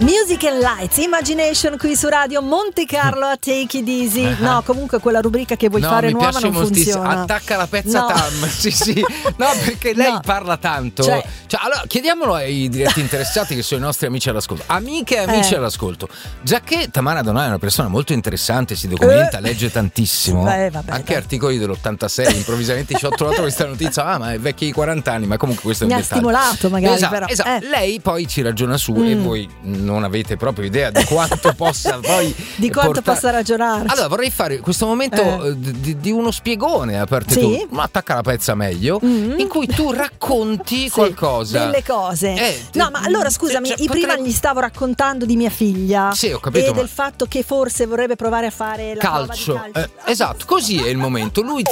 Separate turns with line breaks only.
Music and Lights, Imagination qui su Radio Monte Carlo a Take It Easy. No, comunque quella rubrica che vuoi fare nuova non funziona.
Attacca la pezza Tam. Sì. No, perché lei parla tanto. Cioè, allora chiediamolo ai diretti interessati che sono i nostri amici all'ascolto. Amiche e amici all'ascolto. Già che Tamara Donà è una persona molto interessante, si documenta, legge tantissimo. Anche articoli dell'86, improvvisamente ci ho trovato questa notizia. Ma è vecchia di 40 anni, ma comunque questo è un dettaglio.
Mi ha stimolato magari, però.
Esatto. Lei poi ci ragiona su e voi non avete proprio idea di quanto possa poi
possa ragionare.
Allora vorrei fare questo momento di uno spiegone, a parte tu, ma attacca la pezza meglio, in cui tu racconti qualcosa,
delle cose. No, ma allora scusami, prima gli stavo raccontando di mia figlia,
ho capito,
e del fatto che forse vorrebbe provare a fare la
calcio.
Prova di calcio.
Esatto, così è il momento. Lui